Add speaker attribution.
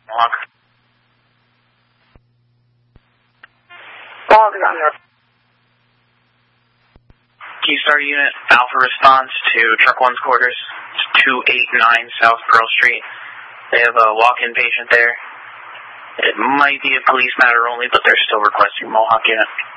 Speaker 1: Mohawk.
Speaker 2: Mohawk is on there.
Speaker 1: Keystar Unit, Alpha response to Truck 1's quarters. It's 289 South Pearl Street. They have a walk-in patient there. It might be a police matter only, but they're still requesting Mohawk Unit.